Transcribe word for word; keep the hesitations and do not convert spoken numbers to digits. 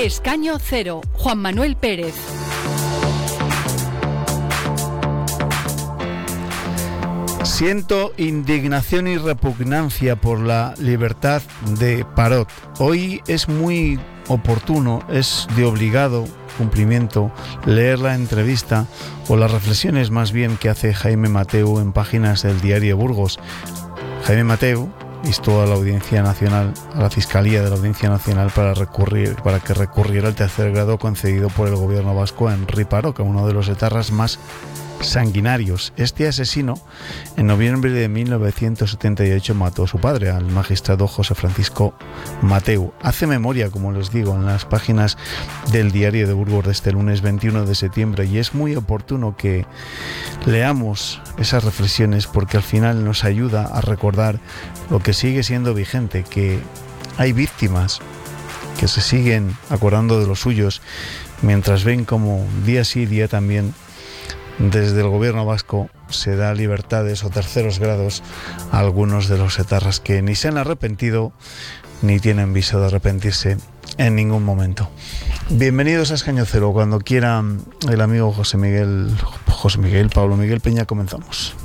Escaño Cero, Juan Manuel Pérez. Siento indignación y repugnancia por la libertad de Parot. Hoy es muy oportuno, es de obligado cumplimiento leer la entrevista o las reflexiones más bien que hace Jaime Mateu en páginas del diario Burgos. Jaime Mateu instó a la Audiencia Nacional, a la Fiscalía de la Audiencia Nacional para recurrir, para que recurriera el tercer grado concedido por el gobierno vasco a Henri Parot, uno de los etarras más sanguinarios. Este asesino, en noviembre de mil novecientos setenta y ocho, mató a su padre, al magistrado José Francisco Mateu. Hace memoria, como les digo, en las páginas del diario de Burgos de este lunes veintiuno de septiembre, y es muy oportuno que leamos esas reflexiones porque al final nos ayuda a recordar lo que sigue siendo vigente, que hay víctimas que se siguen acordando de los suyos mientras ven como día sí día también desde el gobierno vasco se da libertades o terceros grados a algunos de los etarras que ni se han arrepentido ni tienen viso de arrepentirse en ningún momento. Bienvenidos a Escaño Cero. Cuando quiera el amigo José Miguel, José Miguel, Pablo Miguel Peña, comenzamos.